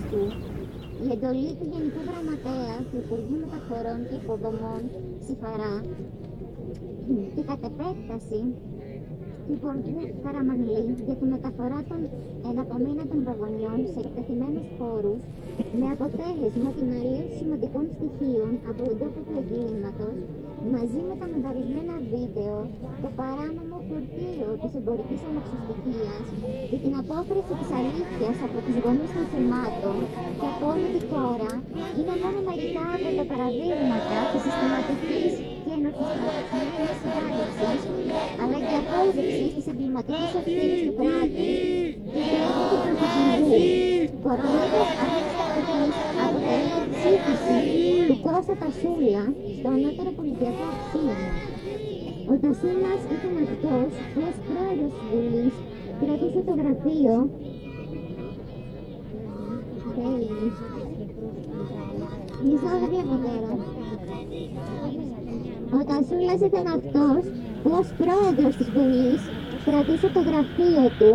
του. Η εντολή του Γενικού Γραμματέα του Υπουργείου Μεταφορών και Υποδομών Ψιφαρά και κατ' επέκταση του Υπουργείου Καραμανλή για τη μεταφορά των εναπομείνατων βαγονιών σε εκτεθειμένους χώρους με αποτέλεσμα την αλλίωση σημαντικών στοιχείων από τον τόπο του εγκλήματος, μαζί με τα μεταδεδομένα βίντεο, το παράνομο φορτίο της εμπορικής αμαξοστοιχείας και την απόκριση της αλήθειας από τους γονείς των θυμάτων και από όλη τη χώρα, είναι μόνο μερικά από τα παραδείγματα της συστηματικής και ενορχιστρωμένης συντάρρευσης, αλλά και απόδειξη της εγκληματικής ευθύνης του κράτους και του έργου του Πρωθυπουργού. Κορονοϊός αυτής αποτελεί ψήφιση του Κώστα Τασούλα στο ανώτερο πολιτιακό αξίωμα. Ο Τασούλας ήταν αυτός που ως πρόεδρος της Βουλής κρατούσε το γραφείο Ο Τασούλας ήταν αυτός που ως πρόεδρος της Βουλής κρατούσε το γραφείο του,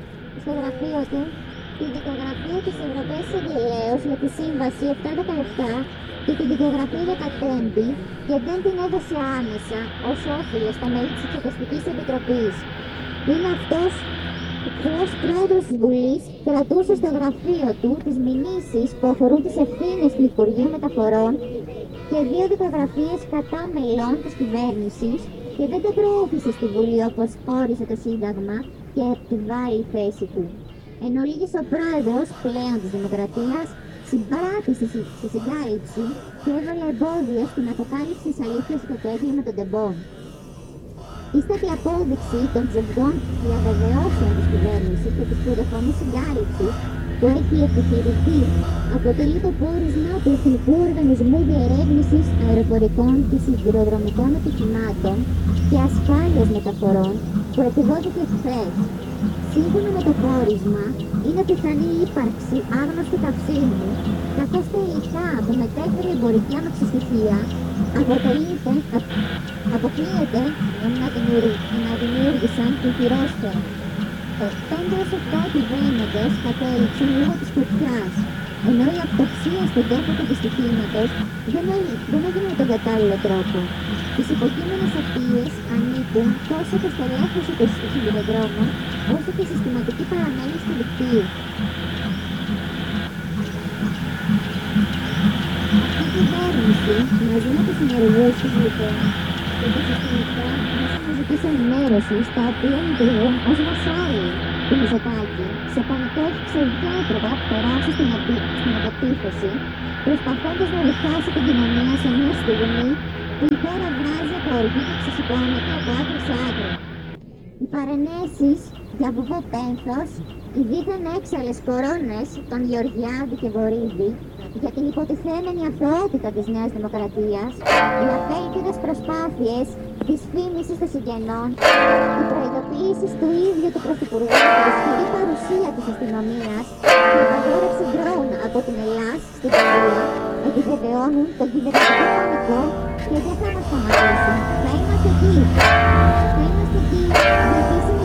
τη δικογραφία της Ευρωπαϊκής Εισαγγελέως για τη Σύμβαση 717 και τη δικογραφία για κατέμπη και δεν την έδωσε άμεσα ως όφιλο στα μέλη της Εξεταστικής Επιτροπής. Είναι αυτός που ως πρόεδρος της Βουλής κρατούσε στο γραφείο του τις μηνύσεις που αφορούν τις ευθύνες του Υπουργείου Μεταφορών και 2 δικογραφίες κατά μελών της κυβέρνησης και δεν τα προώθησε στη Βουλή όπως όρισε το Σύνταγμα και επιβάλλει η θέση του. Εν ολίγης ο πρόεδρος πλέον της Δημοκρατίας συμπράτησε στη συγκάλυψη και έβαλε εμπόδια στην αποκάλυψη της αλήθειας για το έγκλημα των τεμπών. Ίστατη απόδειξη των ψευδών διαβεβαιώσεων της κυβέρνησης και της πρωτοφανής συγκάλυψης που έχει επιχειρηθεί αποτελεί το πόρισμα του Εθνικού Οργανισμού Διερεύνησης Αεροπορικών και Σιδηροδρομικών Ατυχημάτων και Ασφάλειας Μεταφορών που εκδόθηκε χθες. Σύμφωνα με το πόρισμα, είναι πιθανή η ύπαρξη άγνωστου καυσίμου, καθώς τα υλικά που μετέφερε η εμπορική αμαξοστοιχεία αποκλείεται να δημιούργησαν την πυρόσφαιρα. 5-7 επιβαίνοντες κατέληξαν λόγω της φωτιάς, ενώ η αυτοψία στον τόπο του δυστυχήματος δεν έγινε με τον κατάλληλο τρόπο. Τις υποκείμενες ευθείες ανήκουν τόσο και στελέχωση των σιδηροδρόμων, όσο και συστηματική παραμέληση του δικτύου. Αυτή η κυβέρνηση, μαζί με τους συνεργούς της λοιπόν, και τα συστηματικά μέσα μαζικής ενημέρωσης, τα οποία λειτουργούν ως βασάλοι του Μητσοτάκη, σε πανικό ξεδιάτροπα περάσει στην ανταπίθεση, προσπαθώντας να διχάσει την κοινωνία σε μια στιγμή που η χώρα βράζει από οργή και ξεσηκώνεται από άκρη σε άκρη. Οι παρενέσεις για βουβό πένθος, οι δίθεν έξαλλες κορώνες των Γεωργιάδη και Βορύδη για την υποτιθέμενη αθωότητα της Νέας Δημοκρατίας, οι απέλπιδες προσπάθειες δυσφήμισης των συγγενών, οι προειδοποιήσεις του ίδιου του Πρωθυπουργού για την ισχυρή παρουσία της αστυνομίας και η απαγόρευση ντρόουν από την Ελλάδα στην Παρία επιβεβαιώνουν τον κυβερνητικό πανικό και δεν θα μας σταματήσουν. Θα είμαστε εκεί. Θα είμαστε εκεί γιατί